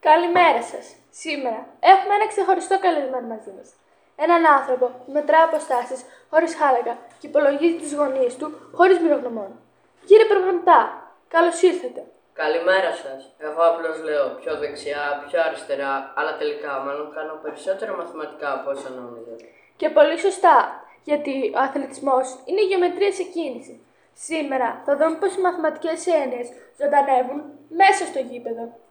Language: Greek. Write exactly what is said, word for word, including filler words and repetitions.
Καλημέρα σας. Σήμερα έχουμε ένα ξεχωριστό καλεσμένο μαζί μας. Έναν άνθρωπο που μετρά αποστάσεις χωρίς χάλαγα και υπολογίζει τις γωνίες του χωρίς μυρογνωμόν. Κύριε προγραμματά, καλώς ήρθατε. Καλημέρα σας. Εγώ απλώς λέω πιο δεξιά, πιο αριστερά, αλλά τελικά μάλλον κάνω περισσότερα μαθηματικά από όσα νόμιζα. Και πολύ σωστά, γιατί ο αθλητισμός είναι η γεωμετρία σε κίνηση. Σήμερα θα δούμε πως οι μαθηματικές έννοιες ζωντανεύουν μέσα στο γήπεδο.